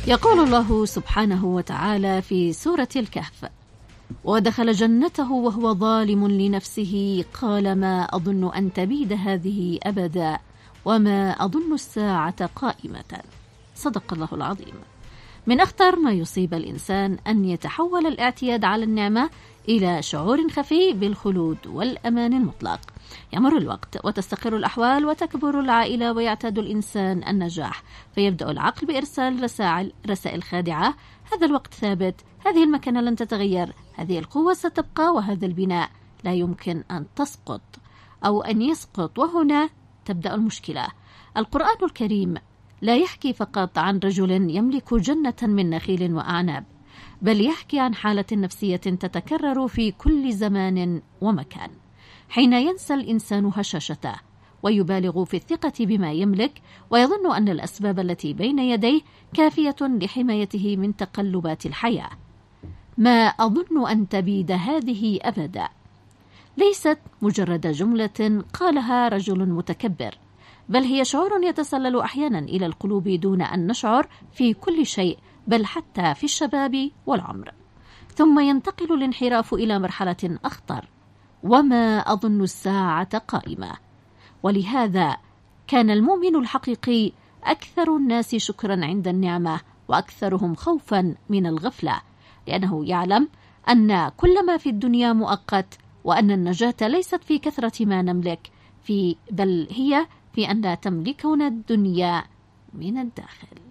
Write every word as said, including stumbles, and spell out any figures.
يقول الله سبحانه وتعالى في سورة الكهف: ودخل جنته وهو ظالم لنفسه قال ما أظن أن تبيد هذه أبدا وما أظن الساعة قائمة. صدق الله العظيم. من أخطر ما يصيب الإنسان أن يتحول الاعتياد على النعمة إلى شعور خفي بالخلود والأمان المطلق. يمر الوقت وتستقر الأحوال وتكبر العائلة ويعتاد الإنسان النجاح، فيبدأ العقل بإرسال رسائل, رسائل خادعة: هذا الوقت ثابت، هذه المكانة لن تتغير، هذه القوة ستبقى، وهذا البناء لا يمكن أن تسقط أو أن يسقط. وهنا تبدأ المشكلة. القرآن الكريم لا يحكي فقط عن رجل يملك جنة من نخيل وأعناب، بل يحكي عن حالة نفسية تتكرر في كل زمان ومكان، حين ينسى الإنسان هشاشته ويبالغ في الثقة بما يملك ويظن أن الأسباب التي بين يديه كافية لحمايته من تقلبات الحياة. ما أظن أن تبيد هذه أبدا ليست مجرد جملة قالها رجل متكبر، بل هي شعور يتسلل أحيانا إلى القلوب دون أن نشعر في كل شيء، بل حتى في الشباب والعمر. ثم ينتقل الانحراف إلى مرحلة أخطر: وما أظن الساعة قائمة. ولهذا كان المؤمن الحقيقي أكثر الناس شكرا عند النعمة وأكثرهم خوفا من الغفلة، لأنه يعلم أن كل ما في الدنيا مؤقت، وأن النجاة ليست في كثرة ما نملك في بل هي في أن لا تملكنا الدنيا من الداخل.